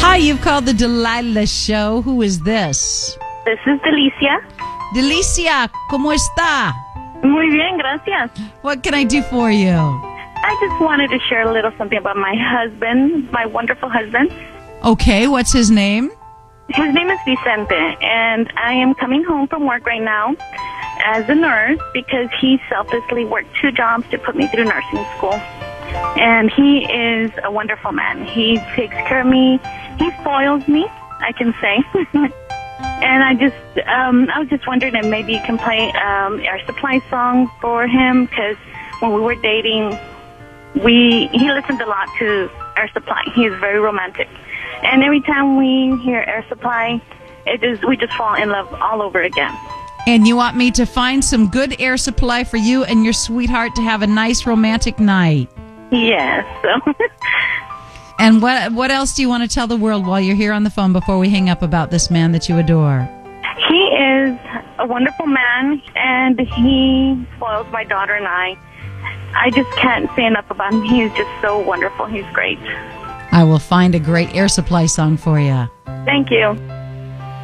Hi, you've called the Delilah Show. Who is this? This is Delicia. Delicia, ¿cómo está? Muy bien, gracias. What can I do for you? I just wanted to share a little something about my husband, my wonderful husband. Okay, what's his name? His name is Vicente, and I am coming home from work right now as a nurse because he selflessly worked 2 jobs to put me through nursing school. And he is a wonderful man. He takes care of me. He spoils me, I can say. And I was just wondering if maybe you can play Air Supply song for him, because when we were dating, he listened a lot to Air Supply. He is very romantic. And every time we hear Air Supply, we just fall in love all over again. And you want me to find some good Air Supply for you and your sweetheart to have a nice romantic night? Yes. And what else do you want to tell the world while you're here on the phone before we hang up about this man that you adore? He is a wonderful man, and he spoils my daughter and I. I just can't say enough about him. He is just so wonderful. He's great. I will find a great Air Supply song for you. Thank you.